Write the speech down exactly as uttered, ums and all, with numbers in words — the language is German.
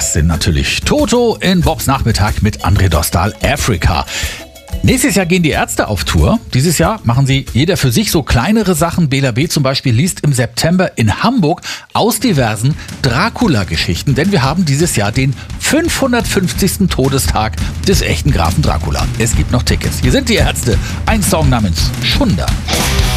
Das sind natürlich Toto in Bobs Nachmittag mit André Dostal, Africa. Nächstes Jahr gehen die Ärzte auf Tour. Dieses Jahr machen sie jeder für sich so kleinere Sachen. Bela B. zum Beispiel liest im September in Hamburg aus diversen Dracula-Geschichten. Denn wir haben dieses Jahr den fünfhundertfünfzigsten Todestag des echten Grafen Dracula. Es gibt noch Tickets. Hier sind die Ärzte. Ein Song namens Schunder.